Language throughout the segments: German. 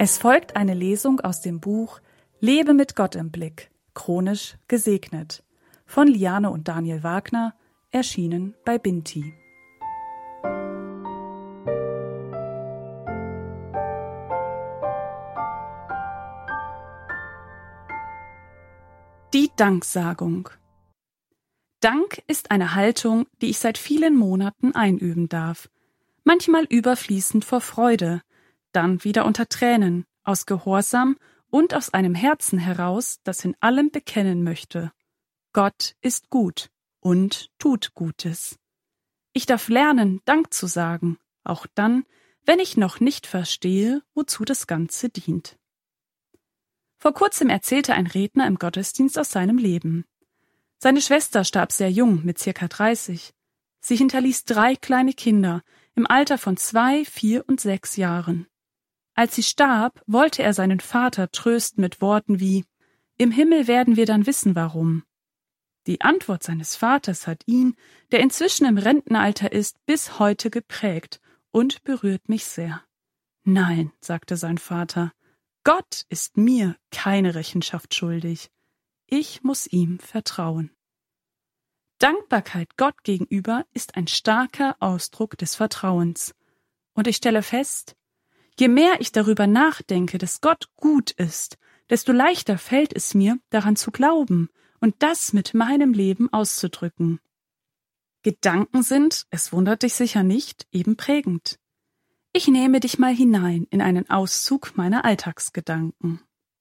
Es folgt eine Lesung aus dem Buch Lebe mit Gott im Blick, chronisch gesegnet, von Liane und Daniel Wagner, erschienen bei Binti. Die Danksagung. Dank ist eine Haltung, die ich seit vielen Monaten einüben darf. Manchmal überfließend vor Freude, dann wieder unter Tränen, aus Gehorsam und aus einem Herzen heraus, das in allem bekennen möchte: Gott ist gut und tut Gutes. Ich darf lernen, Dank zu sagen, auch dann, wenn ich noch nicht verstehe, wozu das Ganze dient. Vor kurzem erzählte ein Redner im Gottesdienst aus seinem Leben. Seine Schwester starb sehr jung, mit ca. 30. Sie hinterließ 3 kleine Kinder im Alter von 2, 4 und 6 Jahren. Als sie starb, wollte er seinen Vater trösten mit Worten wie: »Im Himmel werden wir dann wissen, warum.« Die Antwort seines Vaters hat ihn, der inzwischen im Rentenalter ist, bis heute geprägt und berührt mich sehr. »Nein«, sagte sein Vater, »Gott ist mir keine Rechenschaft schuldig. Ich muss ihm vertrauen.« Dankbarkeit Gott gegenüber ist ein starker Ausdruck des Vertrauens. Und ich stelle fest, je mehr ich darüber nachdenke, dass Gott gut ist, desto leichter fällt es mir, daran zu glauben und das mit meinem Leben auszudrücken. Gedanken sind, es wundert dich sicher nicht, eben prägend. Ich nehme dich mal hinein in einen Auszug meiner Alltagsgedanken.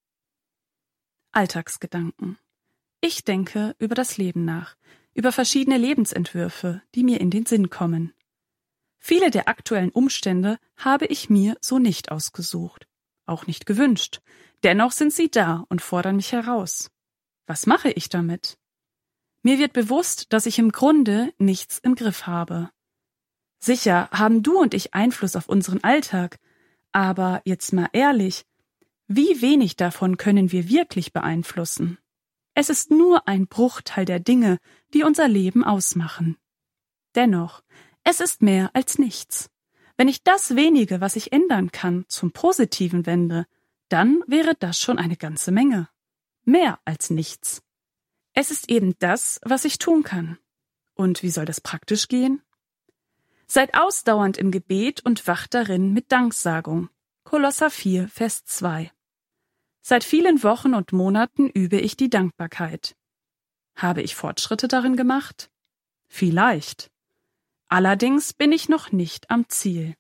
Alltagsgedanken. Ich denke über das Leben nach, über verschiedene Lebensentwürfe, die mir in den Sinn kommen. Viele der aktuellen Umstände habe ich mir so nicht ausgesucht, auch nicht gewünscht. Dennoch sind sie da und fordern mich heraus. Was mache ich damit? Mir wird bewusst, dass ich im Grunde nichts im Griff habe. Sicher haben du und ich Einfluss auf unseren Alltag, aber jetzt mal ehrlich, wie wenig davon können wir wirklich beeinflussen? Es ist nur ein Bruchteil der Dinge, die unser Leben ausmachen. Dennoch, es ist mehr als nichts. Wenn ich das wenige, was ich ändern kann, zum Positiven wende, dann wäre das schon eine ganze Menge. Mehr als nichts. Es ist eben das, was ich tun kann. Und wie soll das praktisch gehen? Seid ausdauernd im Gebet und wacht darin mit Danksagung. Kolosser 4, Vers 2. Seit vielen Wochen und Monaten übe ich die Dankbarkeit. Habe ich Fortschritte darin gemacht? Vielleicht. Allerdings bin ich noch nicht am Ziel.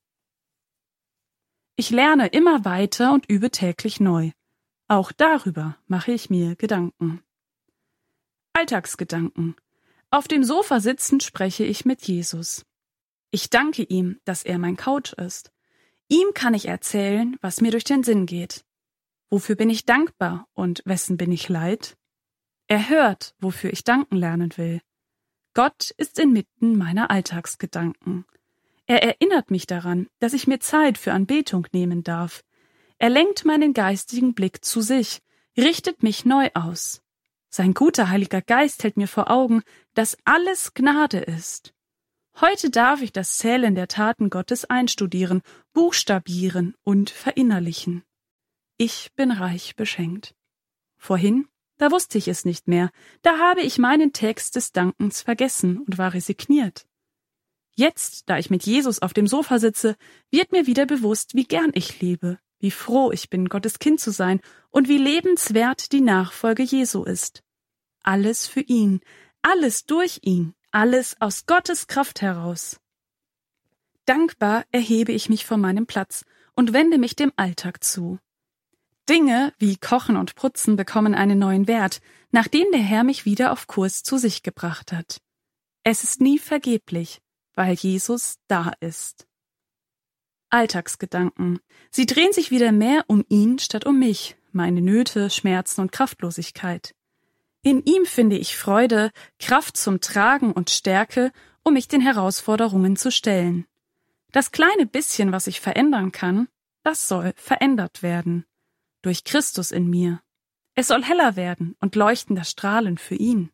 Ich lerne immer weiter und übe täglich neu. Auch darüber mache ich mir Gedanken. Alltagsgedanken. Auf dem Sofa sitzend spreche ich mit Jesus. Ich danke ihm, dass er mein Coach ist. Ihm kann ich erzählen, was mir durch den Sinn geht. Wofür bin ich dankbar und wessen bin ich leid? Er hört, wofür ich danken lernen will. Gott ist inmitten meiner Alltagsgedanken. Er erinnert mich daran, dass ich mir Zeit für Anbetung nehmen darf. Er lenkt meinen geistigen Blick zu sich, richtet mich neu aus. Sein guter Heiliger Geist hält mir vor Augen, dass alles Gnade ist. Heute darf ich das Zählen der Taten Gottes einstudieren, buchstabieren und verinnerlichen. Ich bin reich beschenkt. Vorhin, da wusste ich es nicht mehr, da habe ich meinen Text des Dankens vergessen und war resigniert. Jetzt, da ich mit Jesus auf dem Sofa sitze, wird mir wieder bewusst, wie gern ich lebe, wie froh ich bin, Gottes Kind zu sein und wie lebenswert die Nachfolge Jesu ist. Alles für ihn, alles durch ihn, alles aus Gottes Kraft heraus. Dankbar erhebe ich mich von meinem Platz und wende mich dem Alltag zu. Dinge wie Kochen und Putzen bekommen einen neuen Wert, nachdem der Herr mich wieder auf Kurs zu sich gebracht hat. Es ist nie vergeblich, weil Jesus da ist. Alltagsgedanken. Sie drehen sich wieder mehr um ihn statt um mich, meine Nöte, Schmerzen und Kraftlosigkeit. In ihm finde ich Freude, Kraft zum Tragen und Stärke, um mich den Herausforderungen zu stellen. Das kleine bisschen, was ich verändern kann, das soll verändert werden. Durch Christus in mir. Es soll heller werden und leuchtender strahlen für ihn.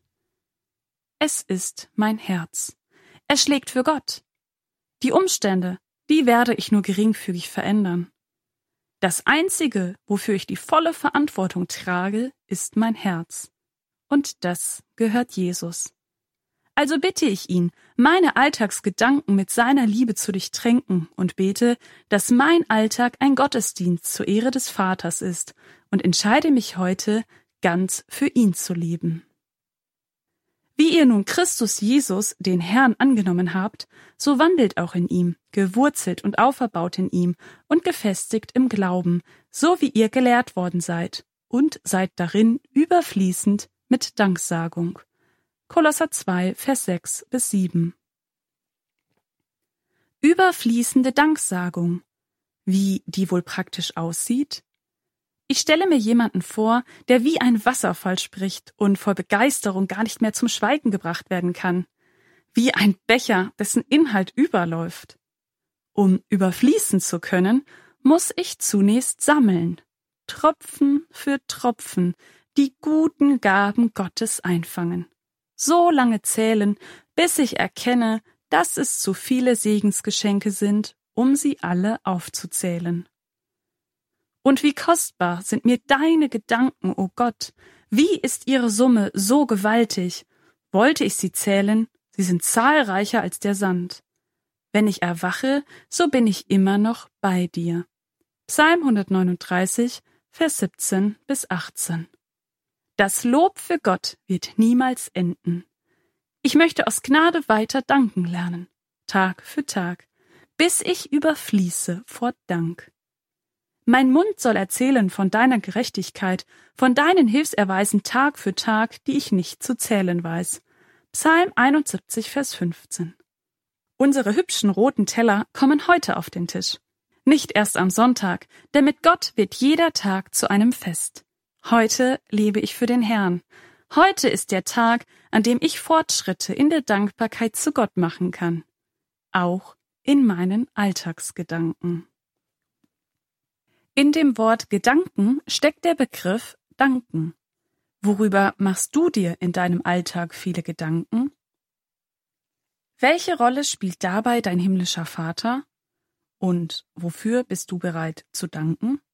Es ist mein Herz. Es schlägt für Gott. Die Umstände, die werde ich nur geringfügig verändern. Das Einzige, wofür ich die volle Verantwortung trage, ist mein Herz. Und das gehört Jesus. Also bitte ich ihn, meine Alltagsgedanken mit seiner Liebe zu durchtränken und bete, dass mein Alltag ein Gottesdienst zur Ehre des Vaters ist und entscheide mich heute, ganz für ihn zu leben. Wie ihr nun Christus Jesus, den Herrn, angenommen habt, so wandelt auch in ihm, gewurzelt und auferbaut in ihm und gefestigt im Glauben, so wie ihr gelehrt worden seid, und seid darin überfließend mit Danksagung. Kolosser 2, Vers 6 bis 7. Überfließende Danksagung. Wie die wohl praktisch aussieht? Ich stelle mir jemanden vor, der wie ein Wasserfall spricht und vor Begeisterung gar nicht mehr zum Schweigen gebracht werden kann. Wie ein Becher, dessen Inhalt überläuft. Um überfließen zu können, muss ich zunächst sammeln. Tropfen für Tropfen die guten Gaben Gottes einfangen. So lange zählen, bis ich erkenne, dass es zu viele Segensgeschenke sind, um sie alle aufzuzählen. Und wie kostbar sind mir deine Gedanken, o Gott! Wie ist ihre Summe so gewaltig? Wollte ich sie zählen, sie sind zahlreicher als der Sand. Wenn ich erwache, so bin ich immer noch bei dir. Psalm 139, Vers 17 bis 18. Das Lob für Gott wird niemals enden. Ich möchte aus Gnade weiter danken lernen, Tag für Tag, bis ich überfließe vor Dank. Mein Mund soll erzählen von deiner Gerechtigkeit, von deinen Hilfserweisen Tag für Tag, die ich nicht zu zählen weiß. Psalm 71, Vers 15. Unsere hübschen roten Teller kommen heute auf den Tisch. Nicht erst am Sonntag, denn mit Gott wird jeder Tag zu einem Fest. Heute lebe ich für den Herrn. Heute ist der Tag, an dem ich Fortschritte in der Dankbarkeit zu Gott machen kann. Auch in meinen Alltagsgedanken. In dem Wort Gedanken steckt der Begriff Danken. Worüber machst du dir in deinem Alltag viele Gedanken? Welche Rolle spielt dabei dein himmlischer Vater? Und wofür bist du bereit zu danken?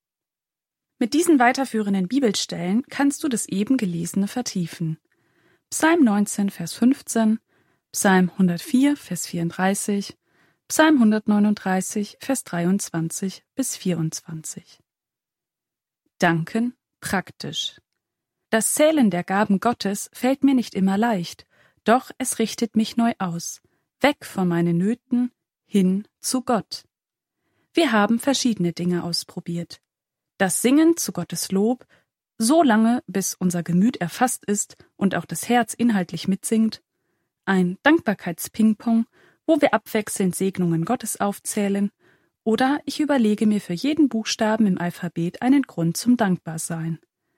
Mit diesen weiterführenden Bibelstellen kannst du das eben Gelesene vertiefen. Psalm 19, Vers 15, Psalm 104, Vers 34, Psalm 139, Vers 23 bis 24. Danken praktisch. Das Zählen der Gaben Gottes fällt mir nicht immer leicht, doch es richtet mich neu aus, weg von meinen Nöten, hin zu Gott. Wir haben verschiedene Dinge ausprobiert. Das Singen zu Gottes Lob, so lange, bis unser Gemüt erfasst ist und auch das Herz inhaltlich mitsingt, ein Dankbarkeits-Ping-Pong, wo wir abwechselnd Segnungen Gottes aufzählen, oder ich überlege mir für jeden Buchstaben im Alphabet einen Grund zum Dankbarsein.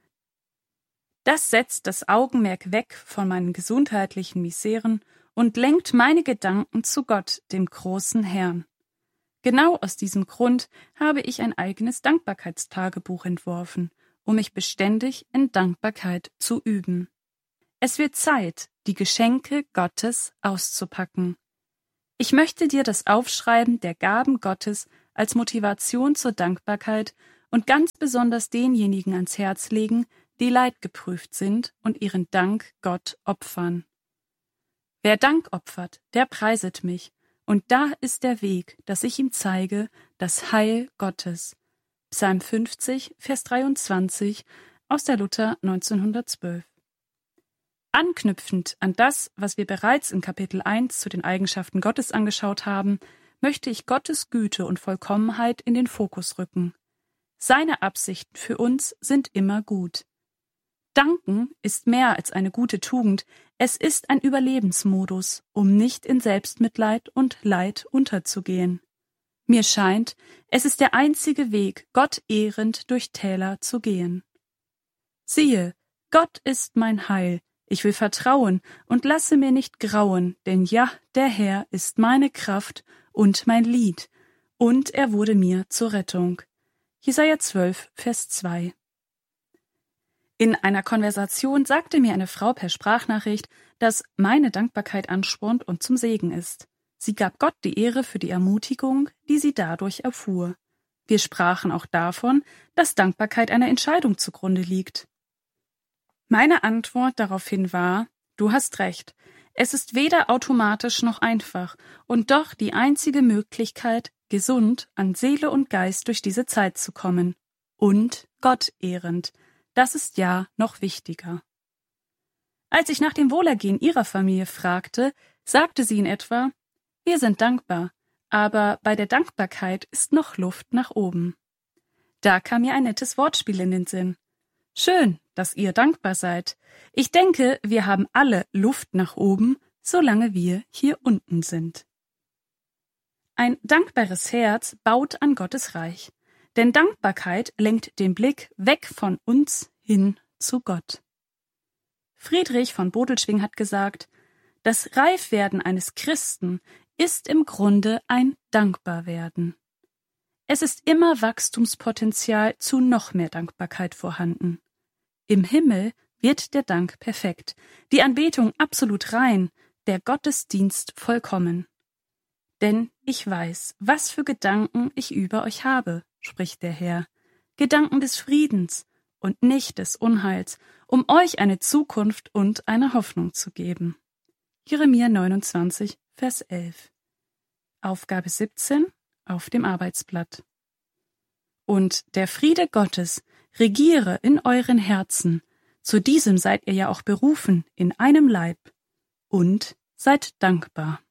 Das setzt das Augenmerk weg von meinen gesundheitlichen Miseren und lenkt meine Gedanken zu Gott, dem großen Herrn. Genau aus diesem Grund habe ich ein eigenes Dankbarkeitstagebuch entworfen, um mich beständig in Dankbarkeit zu üben. Es wird Zeit, die Geschenke Gottes auszupacken. Ich möchte dir das Aufschreiben der Gaben Gottes als Motivation zur Dankbarkeit und ganz besonders denjenigen ans Herz legen, die leidgeprüft sind und ihren Dank Gott opfern. Wer Dank opfert, der preiset mich, und da ist der Weg, dass ich ihm zeige, das Heil Gottes. Psalm 50, Vers 23 aus der Luther 1912. Anknüpfend an das, was wir bereits in Kapitel 1 zu den Eigenschaften Gottes angeschaut haben, möchte ich Gottes Güte und Vollkommenheit in den Fokus rücken. Seine Absichten für uns sind immer gut. Danken ist mehr als eine gute Tugend, es ist ein Überlebensmodus, um nicht in Selbstmitleid und Leid unterzugehen. Mir scheint, es ist der einzige Weg, Gott ehrend durch Täler zu gehen. Siehe, Gott ist mein Heil, ich will vertrauen und lasse mir nicht grauen, denn ja, der Herr ist meine Kraft und mein Lied, und er wurde mir zur Rettung. Jesaja 12, Vers 2. In einer Konversation sagte mir eine Frau per Sprachnachricht, dass meine Dankbarkeit anspornt und zum Segen ist. Sie gab Gott die Ehre für die Ermutigung, die sie dadurch erfuhr. Wir sprachen auch davon, dass Dankbarkeit einer Entscheidung zugrunde liegt. Meine Antwort daraufhin war: Du hast recht. Es ist weder automatisch noch einfach und doch die einzige Möglichkeit, gesund an Seele und Geist durch diese Zeit zu kommen. Und Gott ehrend. Das ist ja noch wichtiger. Als ich nach dem Wohlergehen ihrer Familie fragte, sagte sie in etwa: Wir sind dankbar, aber bei der Dankbarkeit ist noch Luft nach oben. Da kam mir ein nettes Wortspiel in den Sinn. Schön, dass ihr dankbar seid. Ich denke, wir haben alle Luft nach oben, solange wir hier unten sind. Ein dankbares Herz baut an Gottes Reich, denn Dankbarkeit lenkt den Blick weg von uns hin zu Gott. Friedrich von Bodelschwingh hat gesagt, das Reifwerden eines Christen ist im Grunde ein Dankbarwerden. Es ist immer Wachstumspotenzial zu noch mehr Dankbarkeit vorhanden. Im Himmel wird der Dank perfekt, die Anbetung absolut rein, der Gottesdienst vollkommen. Denn ich weiß, was für Gedanken ich über euch habe, spricht der Herr, Gedanken des Friedens und nicht des Unheils, um euch eine Zukunft und eine Hoffnung zu geben. Jeremia 29, Vers 11. Aufgabe 17 auf dem Arbeitsblatt. Und der Friede Gottes regiere in euren Herzen, zu diesem seid ihr ja auch berufen in einem Leib, und seid dankbar.